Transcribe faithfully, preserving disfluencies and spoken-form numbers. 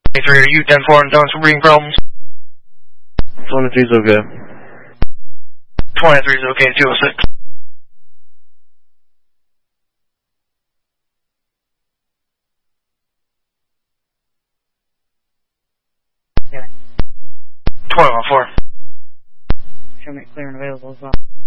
twenty-three, are you ten four and having some breathing problems? twenty-three's okay. twenty-three's okay, two oh six. Yeah. twenty-one four. Show me clear and available as well.